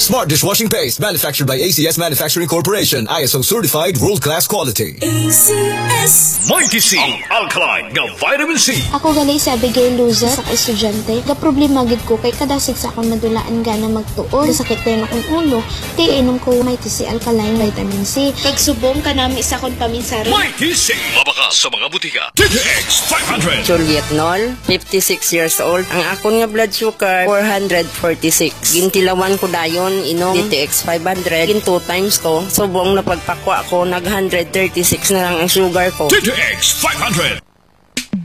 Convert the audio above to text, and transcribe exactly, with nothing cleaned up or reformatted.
Smart dishwashing paste, manufactured by A C S Manufacturing Corporation, I S O certified, world-class quality. A C S Mighty C, ang alkaline nga vitamin C. Ako gali sa Abigail Luza sa estudyante. Ga problema gid ko kay kadasig sa akong madulaan gana magtuon. Sakit tayo na akong ulo. Di inom ko Mighty C alkaline vitamin C. Kagsubong ka nami sa akong paminsari. Mighty C, mabaka sa mga butika. T T X five hundred. Juliet Nol, fifty-six years old. Ang akon nga blood sugar, four hundred forty-six. Gintilawan ko dayon, inom D T X five hundred. Gin two times ko. Subong na pagpakwa ko, nag one hundred thirty-six na lang ang sugar ko. T T X five hundred.